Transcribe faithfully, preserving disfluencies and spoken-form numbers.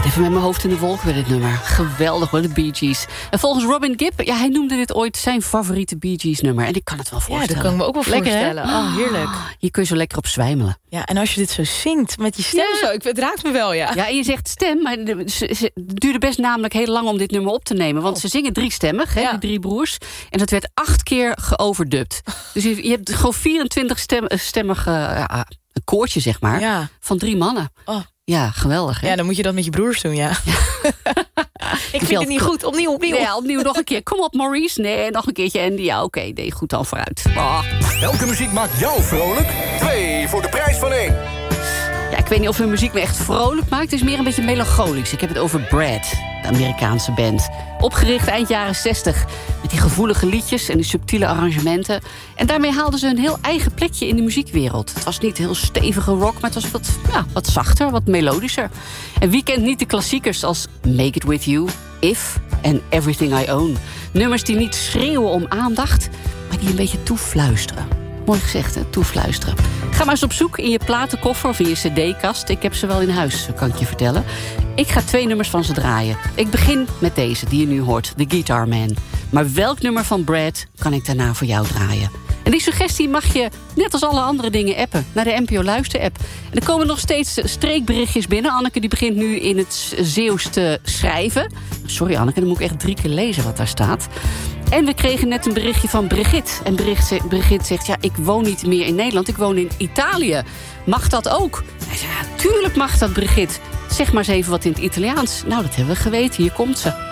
Even met mijn hoofd in de wolken bij dit nummer. Geweldig hoor, de Bee Gees. En volgens Robin Gibb, ja, hij noemde dit ooit zijn favoriete Bee Gees nummer. En ik kan het wel voorstellen. Ja, dat kan ik me ook wel lekker, voorstellen. Oh, heerlijk. Hier kun je zo lekker op zwijmelen. Ja, en als je dit zo zingt met je stem Ja. zo, ik, het raakt me wel, ja. Ja, en je zegt stem, maar het duurde best namelijk heel lang om dit nummer op te nemen. Want oh. ze zingen driestemmig, hè, Ja. die drie broers. En dat werd acht keer geoverdubt. Dus je, je hebt gewoon vierentwintig stem, stemmige uh, een koortje, zeg maar, Ja. van drie mannen. Oh. Ja, geweldig, hè? Ja, dan moet je dat met je broers doen, ja. Ik vind het niet goed. Opnieuw, opnieuw. Ja, opnieuw nog een keer. Kom op, Maurice. Nee, nog een keertje Andy. Ja, oké. Okay, nee, goed dan vooruit. Oh. Welke muziek maakt jou vrolijk? Twee voor de prijs van één. Ja, ik weet niet of hun muziek me echt vrolijk maakt. Het is meer een beetje melancholisch. Ik heb het over Brad, de Amerikaanse band. Opgericht eind jaren zestig. Met die gevoelige liedjes en die subtiele arrangementen. En daarmee haalden ze een heel eigen plekje in de muziekwereld. Het was niet heel stevige rock, maar het was wat, ja, wat zachter, wat melodischer. En wie kent niet de klassiekers als Make It With You, If en Everything I Own. Nummers die niet schreeuwen om aandacht, maar die een beetje toefluisteren. Mooi gezegd, hè? Toefluisteren. Ga maar eens op zoek in je platenkoffer of in je cd-kast. Ik heb ze wel in huis, kan ik je vertellen. Ik ga twee nummers van ze draaien. Ik begin met deze, die je nu hoort, The Guitar Man. Maar welk nummer van Brad kan ik daarna voor jou draaien? En die suggestie mag je, net als alle andere dingen, appen. Naar de N P O Luister-app. En er komen nog steeds streekberichtjes binnen. Anneke die begint nu in het Zeeuws te schrijven. Sorry Anneke, dan moet ik echt drie keer lezen wat daar staat. En we kregen net een berichtje van Brigitte. En Brigitte zegt, ja, ik woon niet meer in Nederland. Ik woon in Italië. Mag dat ook? Hij zei, ja, tuurlijk mag dat, Brigitte. Zeg maar eens even wat in het Italiaans. Nou, dat hebben we geweten. Hier komt ze.